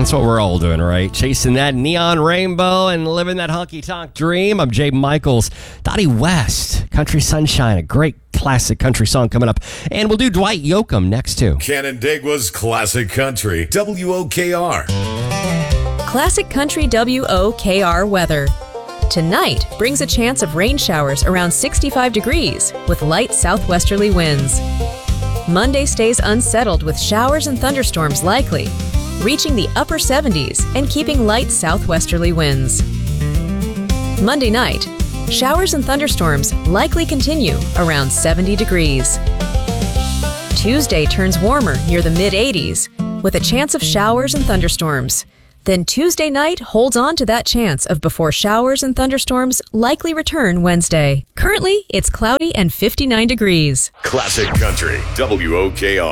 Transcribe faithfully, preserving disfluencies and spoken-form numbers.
That's what we're all doing, right? Chasing that neon rainbow and living that honky-tonk dream. I'm Jay Michaels. Dottie West, Country Sunshine, a great classic country song coming up. And we'll do Dwight Yoakam next, too. Canandaigua's Classic Country, W O K R. Classic Country W O K R weather. Tonight brings a chance of rain showers around sixty-five degrees with light southwesterly winds. Monday stays unsettled with showers and thunderstorms likely, reaching the upper seventies and keeping light southwesterly winds. Monday night, showers and thunderstorms likely continue around seventy degrees. Tuesday turns warmer near the mid eighties with a chance of showers and thunderstorms. Then Tuesday night holds on to that chance of before showers and thunderstorms likely return Wednesday. Currently, it's cloudy and fifty-nine degrees. Classic Country, W O K R.